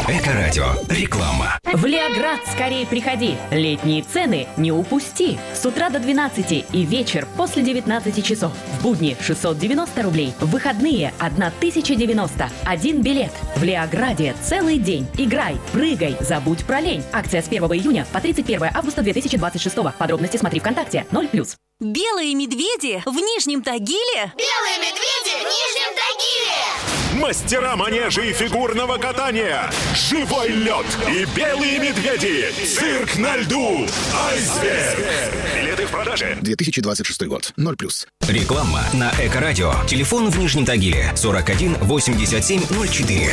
Эко-радио. Реклама. В Леоград скорее приходи. Летние цены не упусти. С утра до 12 и вечер после 19 часов. В будни 690 рублей. В выходные 1090. Один билет. В Леограде целый день. Играй, прыгай, забудь про лень. Акция с 1 июня по 31 августа 2026. Подробности смотри ВКонтакте. 0+. Белые медведи в Нижнем Тагиле. Белые медведи в Нижнем Тагиле. Мастера манежа и фигурного катания. Живой лед и белые медведи. Цирк на льду. Айсберг. Билеты в продаже. 2026 год. 0+. Реклама на Эко-радио. Телефон в Нижнем Тагиле 41 87 04.